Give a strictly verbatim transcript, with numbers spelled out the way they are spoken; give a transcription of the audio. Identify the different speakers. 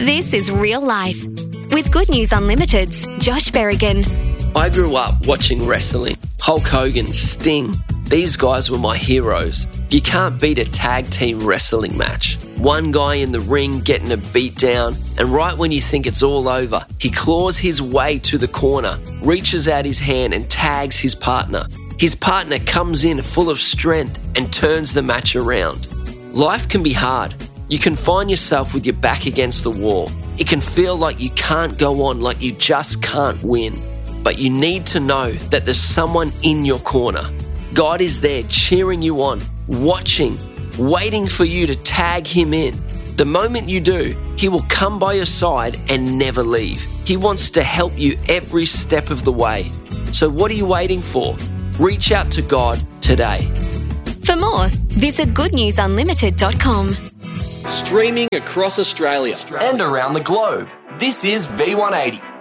Speaker 1: This is Real Life with Good News Unlimited's Josh Berrigan.
Speaker 2: I grew up watching wrestling. Hulk Hogan, Sting. These guys were my heroes. You can't beat a tag team wrestling match. One guy in the ring getting a beat down, and right when you think it's all over, he claws his way to the corner, reaches out his hand and tags his partner. His partner comes in full of strength and turns the match around. Life can be hard. You can find yourself with your back against the wall. It can feel like you can't go on, like you just can't win. But you need to know that there's someone in your corner. God is there cheering you on, watching, waiting for you to tag him in. The moment you do, he will come by your side and never leave. He wants to help you every step of the way. So what are you waiting for? Reach out to God today.
Speaker 1: For more, visit good news unlimited dot com.
Speaker 3: Streaming across Australia
Speaker 4: and around the globe. This is V one eighty.